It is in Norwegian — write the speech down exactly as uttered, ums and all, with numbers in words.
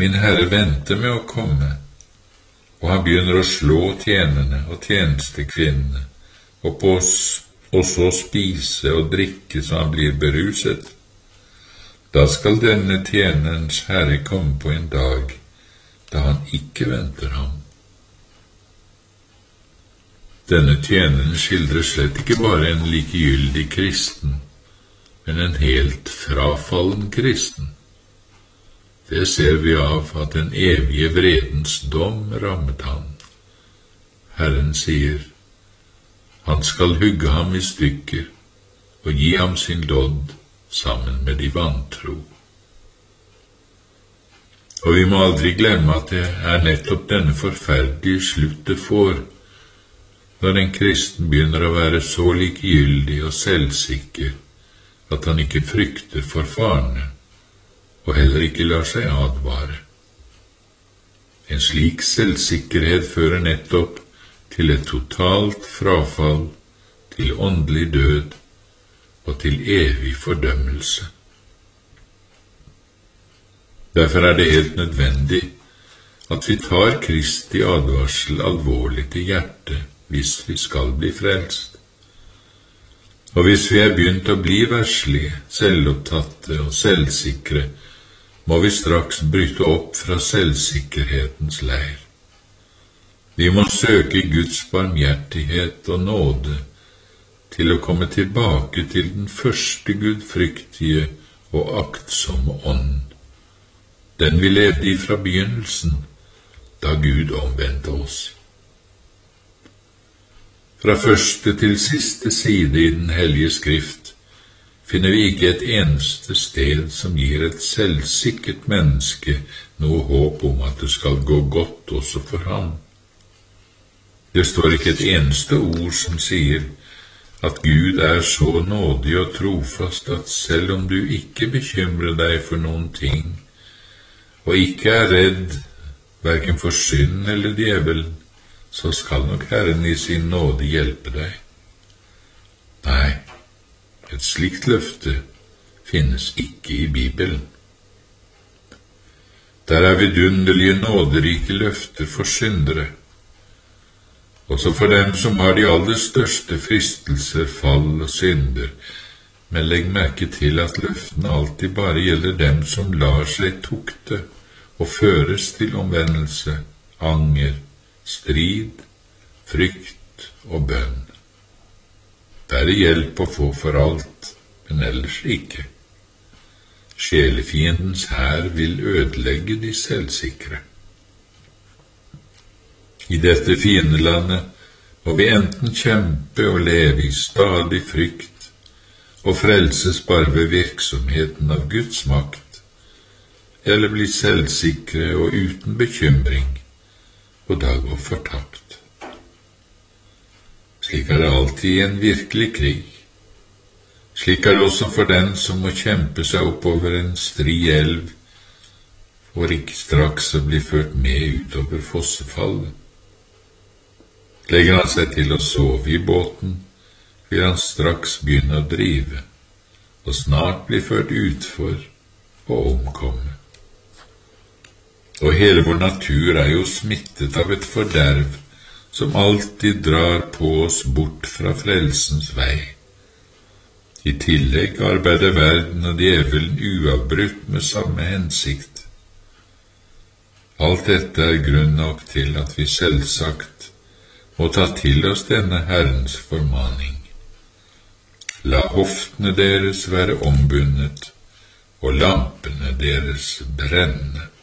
Min Herre venter med å komme, og han begynner å slå tjenerne og tjenestekvinnene, og på oss, og så spise og drikke så han blir beruset. Da skal denne tjenerens Herre komme på en dag, da han ikke venter ham. Denne tjeneren skildrer slett ikke bare en likegyldig kristen, men en helt frafallen kristen. Det ser vi av at den evige vredens dom rammet han. Herren sier, han skal hugge ham i stykker og gi ham sin lodd sammen med de vantro. Og vi må aldri glemme at det er nettopp denne forferdelige slutt det får, når en kristen begynner å være så likegyldig og selvsikker at han ikke frykter for farene, og heller ikke lar seg advare. En slik selvsikkerhet fører nettopp til et totalt frafall, til åndelig død og til evig fordømmelse. Derfor er det helt nødvendig at vi tar Kristi advarsel alvorlig til hjertet hvis vi skal bli frelst. Og hvis vi er begynt å bli verslige, selvopptatte og selvsikre, må vi straks bryte opp fra selvsikkerhetens leir. Vi må søke Guds barmhjertighet og nåde til å komme tilbake til den første gudfryktige og aktsomme ånd, den vi levde i fra begynnelsen, da Gud omvendte oss. Fra første til siste side i den hellige skrift finner vi ikke et eneste sted som gir et selvsikkert menneske noe håp om at det skal gå godt også for ham. Det står ikke et eneste ord som sier at Gud er så nådig og trofast at selv om du ikke bekymrer deg for noen ting, og ikke er redd hverken for synd eller djevelen, så skal nok Herren i sin nåde hjelpe deg. Nei, et slikt løfte finnes ikke i Bibelen. Der er vidunderlige nåderike løfter for syndere, også for dem som har de aller største fristelser, fall og synder, men legg merke til at løftene alltid bare gjelder dem som lar seg tukte og føres til omvendelse, anger, strid, frykt og bønn. Det er hjelp å få for alt, men ellers ikke. Sjelefiendens hær vil ødelegge de selvsikre. I dette fiendelandet må vi enten kjempe og leve i stadig frykt, og frelses bare ved virksomheten av Guds makt, eller bli selvsikre og uten bekymring, og da gå fortapt. Slik er det alltid i en virkelig krig. Slik er det også for den som må kjempe seg oppover en stri elv, for ikke straks å bli ført med utover fossefallet. Legger han seg til å sove i båten, vil han straks begynne å drive, og snart bli ført utfor og omkomme. Og hele vår natur er jo smittet av et forderv som alltid drar på oss bort fra frelsens vei. I tillegg arbeider verden og djevelen uavbrutt med samme hensikt. Alt dette er grunn nok til at vi selvsagt må ta til oss denne Herrens formaning. La hoftene deres være ombundet, og lampene deres brenne.